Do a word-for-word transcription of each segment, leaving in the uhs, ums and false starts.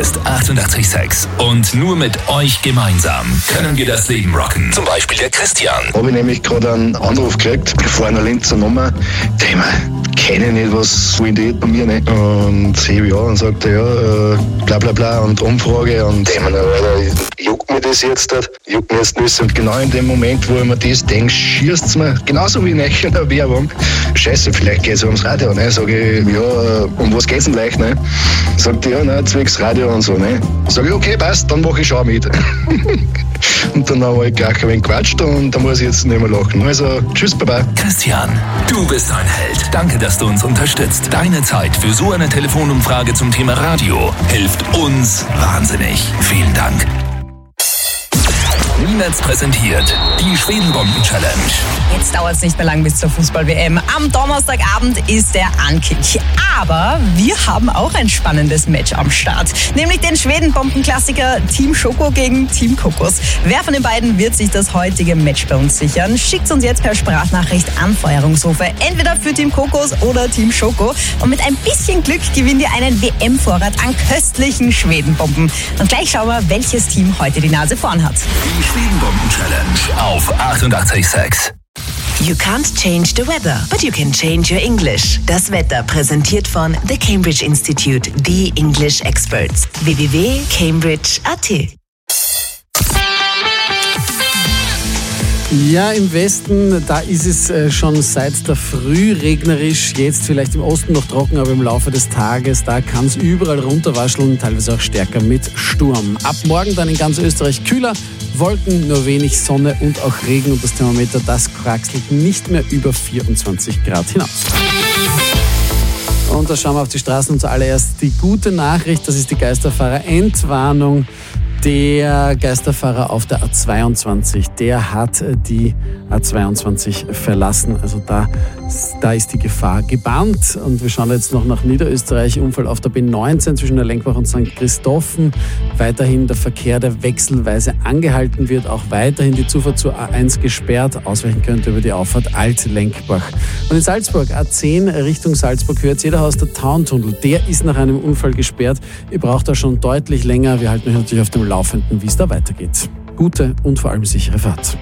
ist achtundachtzig Komma sechs. Und nur mit euch gemeinsam können wir das Leben rocken. Zum Beispiel der Christian. Habe ich nämlich gerade einen Anruf gekriegt von einer Linzer Nummer. Thema, kenne ich nicht, was wollen die bei mir nicht? Und ich ja und sagte, ja, äh, bla bla bla und Umfrage und Thema, Alter, juckt mir das jetzt, juckt mir jetzt nicht. Und genau in dem Moment, wo ich mir das denke, schießt es mir, genauso wie in der Werbung. Scheiße, vielleicht geht es ums Radio, ne? Sag ich, ja, um was geht's denn leicht, ne? Sagt ja, ne, zwecks Radio und so, ne? Sag ich, okay, passt, dann mache ich schon mit. Und dann haben wir gleich ein wenig gequatscht und da muss ich jetzt nicht mehr lachen. Also, tschüss, Baba. Christian, du bist ein Held. Danke, dass du uns unterstützt. Deine Zeit für so eine Telefonumfrage zum Thema Radio hilft uns wahnsinnig. Vielen Dank. Netz präsentiert die Schwedenbomben-Challenge. Jetzt dauert es nicht mehr lang bis zur Fußball-W M. Am Donnerstagabend ist der Ankick. Aber wir haben auch ein spannendes Match am Start. Nämlich den Schwedenbomben-Klassiker Team Schoko gegen Team Kokos. Wer von den beiden wird sich das heutige Match bei uns sichern? Schickt uns jetzt per Sprachnachricht Anfeuerungsrufe. Entweder für Team Kokos oder Team Schoko. Und mit ein bisschen Glück gewinnt ihr einen W M-Vorrat an köstlichen Schwedenbomben. Und gleich schauen wir, welches Team heute die Nase vorn hat. Die Schwedenbomben-Challenge auf achtundachtzig Komma sechs. You can't change the weather, but you can change your English. Das Wetter präsentiert von The Cambridge Institute, the English Experts. w w w punkt cambridge punkt a t. Ja, im Westen, da ist es schon seit der Früh regnerisch, jetzt vielleicht im Osten noch trocken, aber im Laufe des Tages, da kann es überall runterwascheln, teilweise auch stärker mit Sturm. Ab morgen dann in ganz Österreich kühler, Wolken, nur wenig Sonne und auch Regen und das Thermometer, das kraxelt nicht mehr über vierundzwanzig Grad hinaus. Und da schauen wir auf die Straßen und zuallererst die gute Nachricht, das ist die Geisterfahrer-Entwarnung. Der Geisterfahrer auf der A zweiundzwanzig, der hat die A zweiundzwanzig verlassen. Also da, da ist die Gefahr gebannt. Und wir schauen jetzt noch nach Niederösterreich. Unfall auf der B neunzehn zwischen der Lenkbach und Sankt Christophen. Weiterhin der Verkehr, der wechselweise angehalten wird. Auch weiterhin die Zufahrt zur A eins gesperrt. Ausweichen könnte über die Auffahrt Alt-Lenkbach. Und in Salzburg, A zehn Richtung Salzburg, Höhe-Zederhaus, der Towntunnel. Der ist nach einem Unfall gesperrt. Ihr braucht da schon deutlich länger. Wir halten euch natürlich auf dem Laufenden, wie es da weitergeht. Gute und vor allem sichere Fahrt.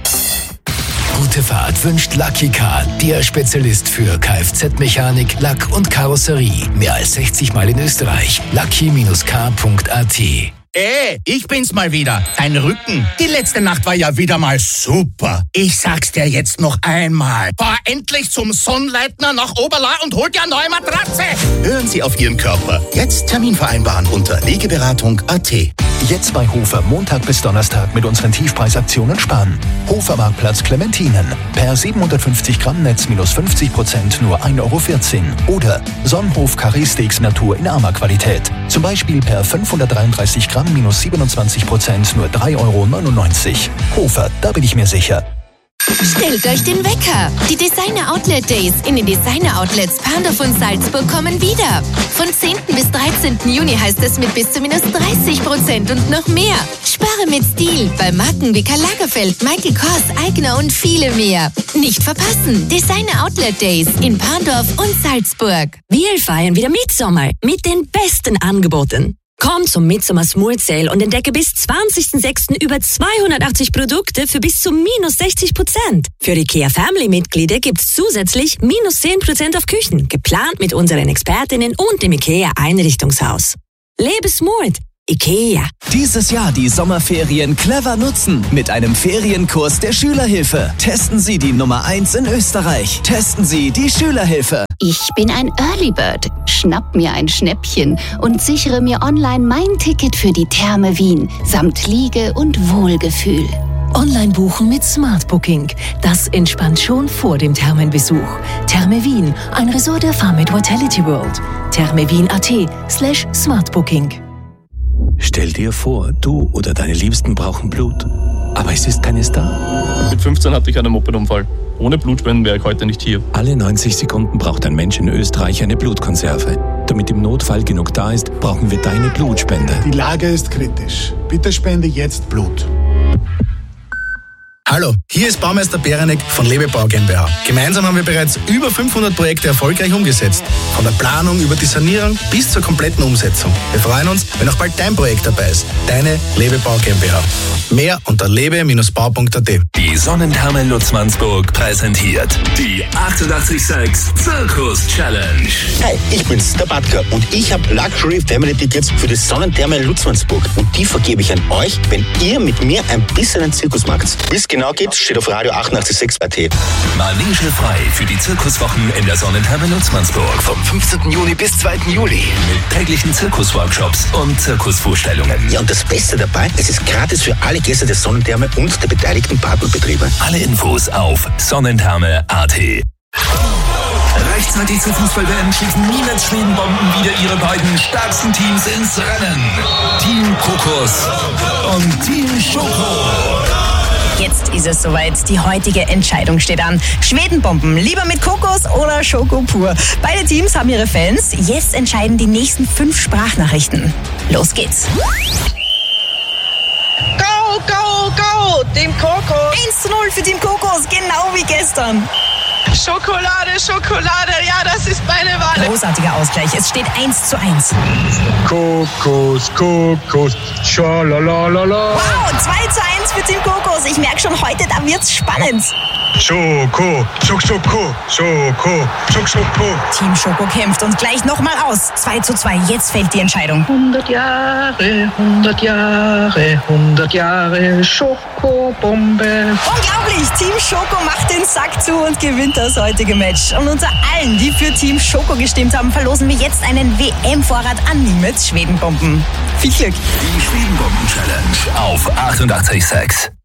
Gute Fahrt wünscht Lucky Car, der Spezialist für Kfz-Mechanik, Lack und Karosserie. Mehr als sechzig Mal in Österreich. lucky Bindestrich car Punkt a t. Ey, ich bin's mal wieder, dein Rücken. Die letzte Nacht war ja wieder mal super. Ich sag's dir jetzt noch einmal. Fahr endlich zum Sonnleitner nach Oberla und hol dir eine neue Matratze. Hören Sie auf Ihren Körper. Jetzt Termin vereinbaren unter Legeberatung Punkt a t. Jetzt bei Hofer Montag bis Donnerstag mit unseren Tiefpreisaktionen sparen. Hofer Marktplatz Clementinen. Per siebenhundertfünfzig Gramm Netz minus fünfzig Prozent nur ein Euro vierzehn. Oder Sonnenhof Carré Steaks Natur in armer Qualität. Zum Beispiel per fünfhundertdreiunddreißig Gramm minus siebenundzwanzig Prozent nur drei Euro neunundneunzig. Hofer, da bin ich mir sicher. Stellt euch den Wecker. Die Designer Outlet Days in den Designer Outlets Pandorf und Salzburg kommen wieder. Von zehnten bis dreizehnten Juni heißt es mit bis zu minus dreißig Prozent und noch mehr. Spare mit Stil bei Marken wie Karl Lagerfeld, Michael Kors, Aigner und viele mehr. Nicht verpassen. Designer Outlet Days in Pandorf und Salzburg. Wir feiern wieder Mitsommer mit den besten Angeboten. Komm zum Midsommar Smooth Sale und entdecke bis zwanzigsten sechsten über zweihundertachtzig Produkte für bis zu minus sechzig Prozent. Für IKEA Family Mitglieder gibt's zusätzlich minus zehn Prozent auf Küchen, geplant mit unseren Expertinnen und dem IKEA Einrichtungshaus. Lebe smooth. IKEA. Dieses Jahr die Sommerferien clever nutzen mit einem Ferienkurs der Schülerhilfe. Testen Sie die Nummer eins in Österreich. Testen Sie die Schülerhilfe. Ich bin ein Early Bird. Schnapp mir ein Schnäppchen und sichere mir online mein Ticket für die Therme Wien samt Liege und Wohlgefühl. Online buchen mit Smart Booking. Das entspannt schon vor dem Thermenbesuch. Therme Wien, ein Resort der Farmit Vitality World. thermewien punkt a t slash smartbooking. Stell dir vor, du oder deine Liebsten brauchen Blut, aber es ist keines da. Mit fünfzehn hatte ich einen Mopedunfall. Ohne Blutspenden wäre ich heute nicht hier. Alle neunzig Sekunden braucht ein Mensch in Österreich eine Blutkonserve. Damit im Notfall genug da ist, brauchen wir deine Blutspende. Die Lage ist kritisch. Bitte spende jetzt Blut. Hallo, hier ist Baumeister Beranek von Lebebau GmbH. Gemeinsam haben wir bereits über fünfhundert Projekte erfolgreich umgesetzt. Von der Planung über die Sanierung bis zur kompletten Umsetzung. Wir freuen uns, wenn auch bald dein Projekt dabei ist. Deine Lebebau GmbH. Mehr unter lebe Bindestrich bau Punkt a t. Die Sonnentherme Lutzmannsburg präsentiert die achtundachtzig Komma sechs Zirkus Challenge. Hi, ich bin's, der Batka, und ich habe Luxury Family Tickets für die Sonnentherme Lutzmannsburg. Und die vergebe ich an euch, wenn ihr mit mir ein bisschen einen Zirkus macht. Wie es genau geht, steht auf Radio achtundachtzig Komma sechs A T. Manege frei für die Zirkuswochen in der Sonnentherme Lutzmannsburg vom fünfzehnten Juni bis zweiten Juli. Mit täglichen Zirkusworkshops und Zirkusvorstellungen. Ja, und das Beste dabei, es ist gratis für alle Gäste der Sonnentherme und der beteiligten Partnerbetriebe. Alle Infos auf sonnentherme Punkt a t. Rechtzeitig zur Fußball-W M schießen Niemals Schwedenbomben wieder ihre beiden stärksten Teams ins Rennen. Team Kokos und Team Schoko. Jetzt ist es soweit. Die heutige Entscheidung steht an. Schwedenbomben, lieber mit Kokos oder Schoko pur? Beide Teams haben ihre Fans. Jetzt entscheiden die nächsten fünf Sprachnachrichten. Los geht's. Go, go, go, Team Kokos. eins zu null für Team Kokos, genau wie gestern. Schokolade, Schokolade, ja, das ist meine Wahl. Großartiger Ausgleich, es steht eins zu eins. Kokos, Kokos, schalalalala. Wow, zwei zu eins für Team Kokos. Ich merke schon, heute, da wird's spannend. Schoko, Schoko, Schoko, Schoko, Schoko, Schoko. Team Schoko kämpft und gleich nochmal aus. zwei zu zwei, jetzt fällt die Entscheidung. hundert Jahre, hundert Jahre, hundert Jahre Schokobombe. Unglaublich, Team Schoko macht den Sack zu und gewinnt das heutige Match. Und unter allen, die für Team Schoko gestimmt haben, verlosen wir jetzt einen W M-Vorrat an Niemals Schwedenbomben. Viel Glück. Die Schwedenbomben-Challenge auf achtundachtzig Komma sechs.